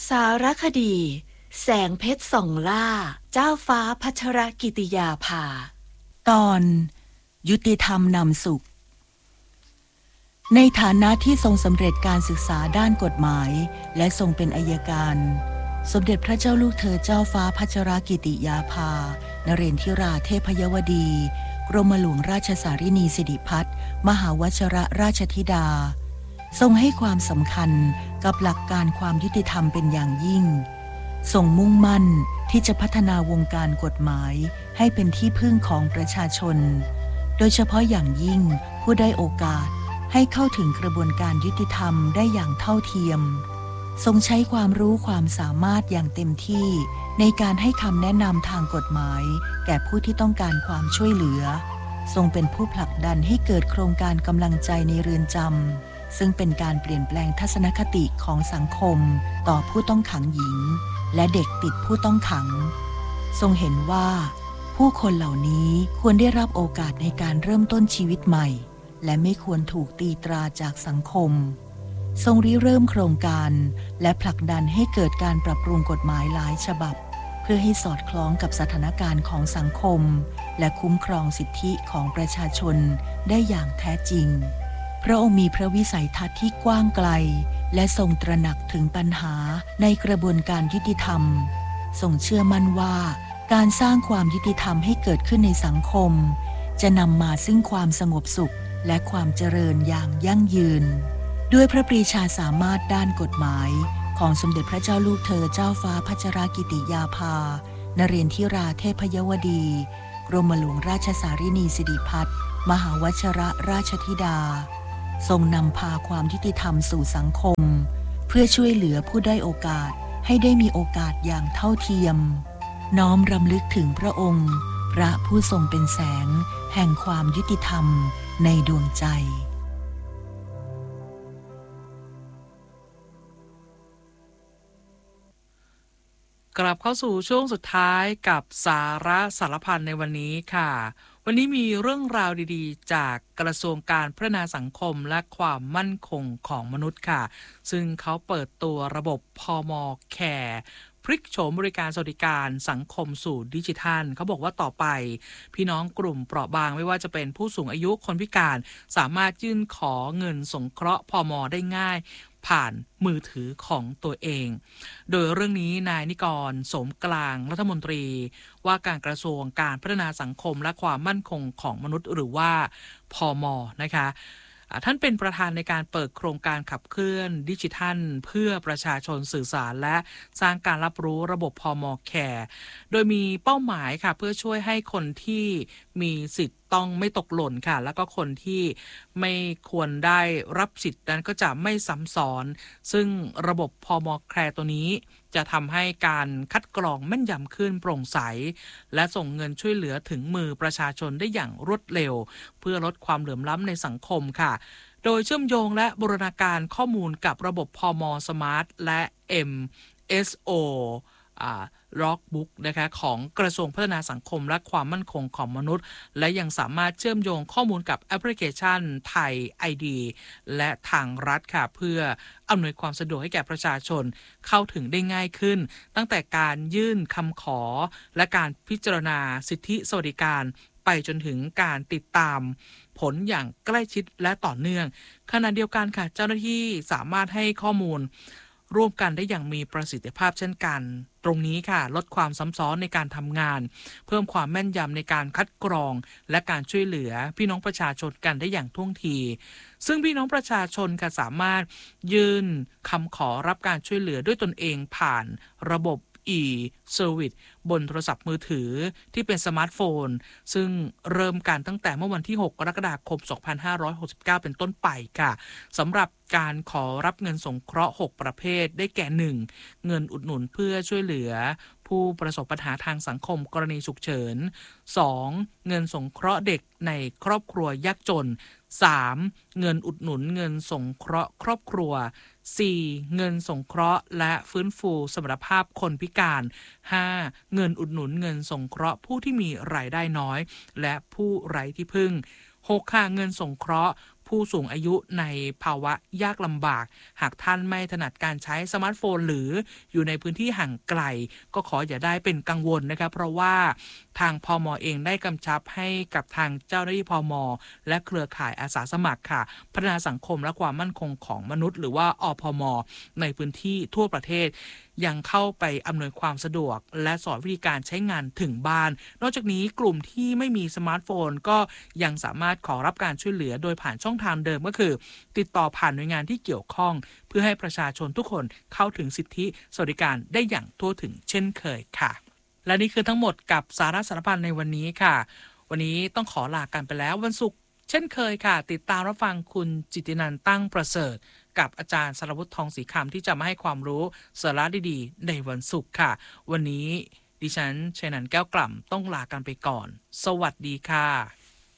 สารคดีแสงเพชรส่องล่าเจ้าฟ้าพัชรกิติยาภาตอนยุติธรรมนำสุขในฐานะที่ทรงสำเร็จการศึกษาด้านกฎหมายและทรงเป็นอัยการสมเด็จพระเจ้าลูกเธอเจ้าฟ้าพัชรกิติยาภานเรนทิราเทพยวดีกรมหลวงราชสารินีสิริพัฒน์มหาวชรราชธิดาทรงให้ความสำคัญกับหลักการความยุติธรรมเป็นอย่างยิ่งทรงมุ่งมั่นที่จะพัฒนาวงการกฎหมายให้เป็นที่พึ่งของประชาชนโดยเฉพาะอย่างยิ่งผู้ได้โอกาสให้เข้าถึงกระบวนการยุติธรรมได้อย่างเท่าเทียมทรงใช้ความรู้ความสามารถอย่างเต็มที่ในการให้คำแนะนำทางกฎหมายแก่ผู้ที่ต้องการความช่วยเหลือทรงเป็นผู้ผลักดันให้เกิดโครงการกำลังใจในเรือนจำซึ่งเป็นการเปลี่ยนแปลงทัศนคติของสังคมต่อผู้ต้องขังหญิงและเด็กติดผู้ต้องขังทรงเห็นว่าผู้คนเหล่านี้ควรได้รับโอกาสในการเริ่มต้นชีวิตใหม่และไม่ควรถูกตีตราจากสังคมทรงริเริ่มโครงการและผลักดันให้เกิดการปรับปรุงกฎหมายหลายฉบับเพื่อให้สอดคล้องกับสถานการณ์ของสังคมและคุ้มครองสิทธิของประชาชนได้อย่างแท้จริงพระองค์มีพระวิสัยทัศน์ที่กว้างไกลและทรงตระหนักถึงปัญหาในกระบวนการยุติธรรมทรงเชื่อมั่นว่าการสร้างความยุติธรรมให้เกิดขึ้นในสังคมจะนำมาซึ่งความสงบสุขและความเจริญอย่างยั่งยืนด้วยพระปรีชาสามารถด้านกฎหมายของสมเด็จพระเจ้าลูกเธอเจ้าฟ้าพัชรกิติยาภานเรนทิราเทพยวดีกรมหลวงราชสารินีสิริพัฒน์มหาวชรราชธิดาทรงนำพาความยุติธรรมสู่สังคมเพื่อช่วยเหลือผู้ได้โอกาสให้ได้มีโอกาสอย่างเท่าเทียมน้อมรำลึกถึงพระองค์พระผู้ทรงเป็นแสงแห่งความยุติธรรมในดวงใจกลับเข้าสู่ช่วงสุดท้ายกับสาระสารพันในวันนี้ค่ะวันนี้มีเรื่องราวดีๆจากกระทรวงการพัฒนาสังคมและความมั่นคงของมนุษย์ค่ะซึ่งเขาเปิดตัวระบบพม.แคร์พลิกโฉมบริการสวัสดิการสังคมสู่ดิจิทัลเขาบอกว่าต่อไปพี่น้องกลุ่มเปราะบางไม่ว่าจะเป็นผู้สูงอายุคนพิการสามารถยื่นขอเงินสงเคราะห์พม.ได้ง่ายผ่านมือถือของตัวเองโดยเรื่องนี้นายนิกรโสมกลางรัฐมนตรีว่าการกระทรวงการพัฒนาสังคมและความมั่นคงของมนุษย์หรือว่าพม.นะคะท่านเป็นประธานในการเปิดโครงการขับเคลื่อนดิจิทัลเพื่อประชาชนสื่อสารและสร้างการรับรู้ระบบพม.แคร์โดยมีเป้าหมายค่ะเพื่อช่วยให้คนที่มีสิทธิ์ต้องไม่ตกหล่นค่ะแล้วก็คนที่ไม่ควรได้รับสิทธิ์นั้นก็จะไม่ซ้ำซ้อนซึ่งระบบพม.แคร์ตัวนี้จะทำให้การคัดกรองแม่นยำขึ้นโปร่งใสและส่งเงินช่วยเหลือถึงมือประชาชนได้อย่างรวดเร็วเพื่อลดความเหลื่อมล้ำในสังคมค่ะโดยเชื่อมโยงและบูรณาการข้อมูลกับระบบพม.สมาร์ทและ MSO Logbook นะคะของกระทรวงพัฒนาสังคมและความมั่นคงของมนุษย์และยังสามารถเชื่อมโยงข้อมูลกับแอปพลิเคชันไทย ID และทางรัฐค่ะเพื่ออำนวยความสะดวกให้แก่ประชาชนเข้าถึงได้ง่ายขึ้นตั้งแต่การยื่นคำขอและการพิจารณาสิทธิสวัสดิการไปจนถึงการติดตามผลอย่างใกล้ชิดและต่อเนื่องขณะเดียวกันค่ะเจ้าหน้าที่สามารถให้ข้อมูลร่วมกันได้อย่างมีประสิทธิภาพเช่นกันตรงนี้ค่ะลดความซ้ำซ้อนในการทำงานเพิ่มความแม่นยำในการคัดกรองและการช่วยเหลือพี่น้องประชาชนกันได้อย่างท่วงทีซึ่งพี่น้องประชาชนค่ะสามารถยื่นคำขอรับการช่วยเหลือด้วยตนเองผ่านระบบe-service บนโทรศัพท์มือถือที่เป็นสมาร์ทโฟนซึ่งเริ่มกันตั้งแต่เมื่อวันที่6 กรกฎาคม 2569 เป็นต้นไปค่ะสำหรับการขอรับเงินสงเคราะห์6ประเภทได้แก่ 1. เงินอุดหนุนเพื่อช่วยเหลือผู้ประสบปัญหาทางสังคมกรณีฉุกเฉิน 2. เงินสงเคราะห์เด็กในครอบครัวยากจน 3. เงินอุดหนุนเงินสงเคราะห์ครอบครัว 4. เงินสงเคราะห์และฟื้นฟูสมรรถภาพคนพิการ 5. เงินอุดหนุนเงินสงเคราะห์ผู้ที่มีรายได้น้อยและผู้ไร้ที่พึ่ง 6. ค่ะเงินสงเคราะห์ผู้สูงอายุในภาวะยากลำบากหากท่านไม่ถนัดการใช้สมาร์ทโฟนหรืออยู่ในพื้นที่ห่างไกลก็ขออย่าได้เป็นกังวลนะครับเพราะว่าทางพม.เองได้กำชับให้กับทางเจ้าหน้าที่พม.และเครือข่ายอาสาสมัครค่ะพัฒนาสังคมและความมั่นคงของมนุษย์หรือว่าอพม.ในพื้นที่ทั่วประเทศยังเข้าไปอำนวยความสะดวกและสอนวิธีการใช้งานถึงบ้านนอกจากนี้กลุ่มที่ไม่มีสมาร์ทโฟนก็ยังสามารถขอรับการช่วยเหลือโดยผ่านช่องทางเดิมก็คือติดต่อผ่านหน่วยงานที่เกี่ยวข้องเพื่อให้ประชาชนทุกคนเข้าถึงสิทธิสวัสดิการได้อย่างทั่วถึงเช่นเคยค่ะและนี่คือทั้งหมดกับสาระสารพันในวันนี้ค่ะวันนี้ต้องขอลากันไปแล้ววันศุกร์เช่นเคยค่ะติดตามรับฟังคุณจิตตินันท์ตั้งประเสริฐกับอาจารย์สรวุฒิทองศรีคำที่จะมาให้ความรู้สาระดีๆในวันศุกร์ค่ะวันนี้ดิฉันชัยนันท์แก้วกล่ำต้องลากันไปก่อนสวัสดีค่ะ